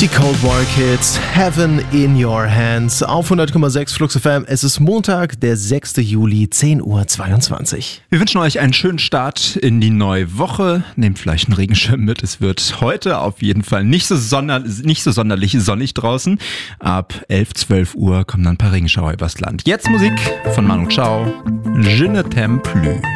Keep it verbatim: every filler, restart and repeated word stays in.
Die Cold War Kids, Heaven in Your Hands, auf hundert Komma sechs Flux F M. Es ist Montag, der sechster Juli, zehn Uhr zweiundzwanzig. Wir wünschen euch einen schönen Start in die neue Woche. Nehmt vielleicht einen Regenschirm mit. Es wird heute auf jeden Fall nicht so, sonder, nicht so sonderlich sonnig draußen. Ab elf, zwölf Uhr kommen dann ein paar Regenschauer übers Land. Jetzt Musik von Manu Chao. Je ne t'aime plus.